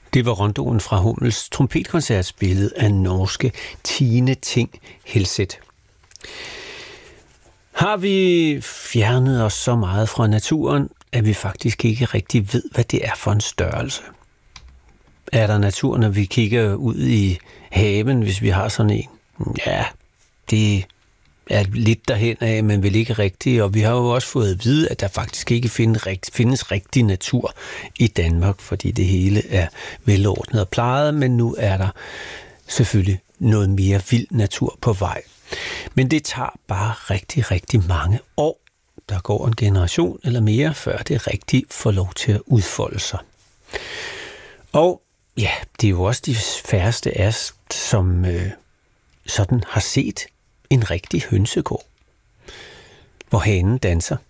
Det var rondoen fra Hummels trompetkoncert spillet af norske Tine Ting Helseth. Har vi fjernet os så meget fra naturen, at vi faktisk ikke rigtig ved, hvad det er for en størrelse? Er der natur, når vi kigger ud i haven, hvis vi har sådan en? Ja, det er lidt derhen af, men vel ikke rigtigt. Og vi har jo også fået at vide, at der faktisk ikke findes rigtig natur i Danmark, fordi det hele er velordnet og plejet, men nu er der selvfølgelig noget mere vild natur på vej. Men det tager bare rigtig, rigtig mange år. Der går en generation eller mere, før det rigtig får lov til at udfolde sig. Og ja, det er jo også de færreste af os, som sådan har set en rigtig hønsegård, hvor hanen danser.